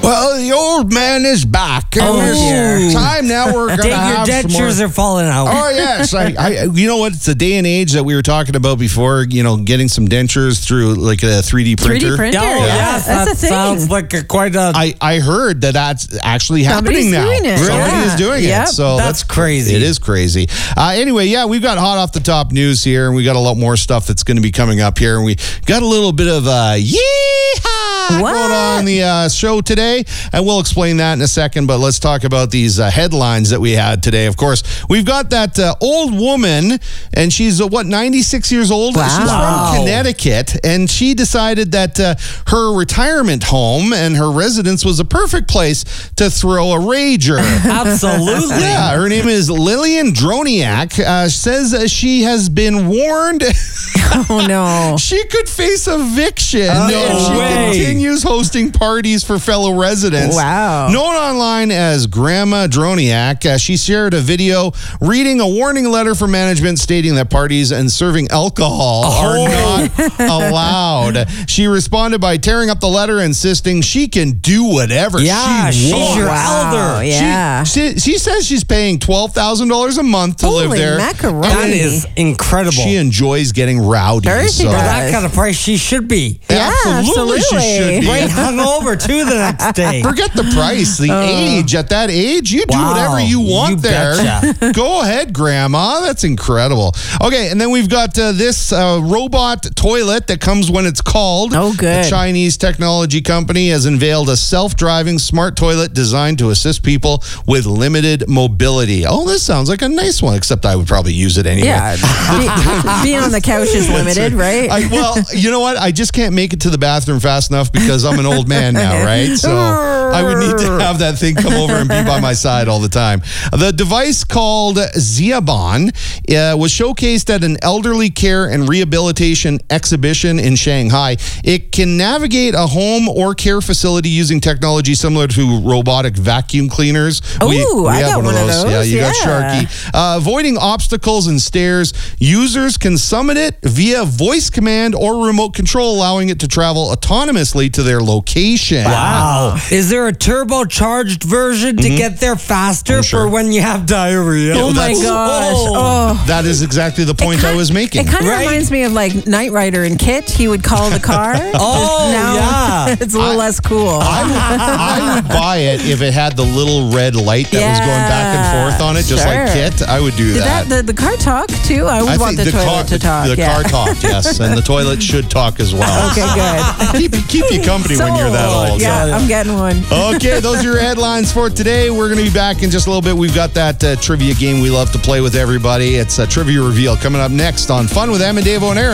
Well, the old man is back. dear. Time now we're going to have Your some more. dentures are falling out. Oh, yes. You know what? It's the day and age that we were talking about before, getting some dentures through like a 3D printer. 3D printer? Oh, yes, That's that a thing. sounds like quite a... I heard that's actually Somebody's happening now. doing it. Somebody Yeah. is doing Yep. it. So That's crazy. It is crazy. Anyway, yeah, we've got hot off the top news here, and we got a lot more stuff that's going to be coming up here, and we got a little bit of yeehaw What? going on the show today, and we'll explain that in a second. But let's talk about these headlines that we had today. Of course, we've got that old woman, and she's 96 years old. Wow. She's from Connecticut, and she decided that her retirement home and her residence was a perfect place to throw a rager. Absolutely. Yeah, her name is Lillian Droniak. Says she has been warned Oh, no. she could face eviction No if she way. continues hosting parties for fellow residents. Wow. Known online as Grandma Droniak, she shared a video reading a warning letter from management stating that parties and serving alcohol are not allowed. She responded by tearing up the letter, insisting she can do whatever Yeah, she she's wants. your Wow, elder. yeah. She says she's paying $12,000 a month to live Holy there. macaroni. That is incredible. She enjoys getting rowdy. Sure she For does. that kind of price, she should be. Yeah, Absolutely, she should be. Right hungover, too, the next day. Forget the price, the age. At that age, you do Wow, whatever you want you there. betcha. Go ahead, Grandma. That's incredible. Okay, and then we've got this robot toilet that comes when it's called. Oh, good. A Chinese technology company has unveiled a self-driving smart toilet designed to assist people with limited mobility. Oh, this sounds like a nice one, except I would probably use it anyway. Yeah. Being on the couch is limited, right? Well, you know what? I just can't make it to the bathroom fast enough because I'm an old man now, right? So I would need to have that thing come over and be by my side all the time. The device called Xiaban was showcased at an elderly care and rehabilitation exhibition in Shanghai. It can navigate a home or care facility using technology similar to robotic vacuum cleaners. Ooh, I got one of those. Yeah, you got Yeah. Sharky. Avoiding obstacles and stairs, users can summon it via voice command or remote control, allowing it to travel autonomously to their location. Wow. Is there a turbocharged version to get there faster I'm sure. for when you have diarrhea? Oh, my that's- gosh. Oh. Oh. That is exactly the point I was making. It kind of Right? reminds me of like Knight Rider and Kit. He would call the car. Oh, now yeah. it's a little less cool. I would buy it if it had the little red light that was going back and forth on it, just like Sure. Kit. I would do Did that. the car talk too? I would want the toilet to talk. The yeah. car talked, yes, and the toilet should talk as well. Okay, good. Keep you company when you're that Sold. old. Yeah, I'm getting one. Okay, those are your headlines for today. We're going to be back in just a little bit. We've got that trivia game we love to play with everybody. It's a trivia reveal coming up next on Fun with Em and Dave on Air.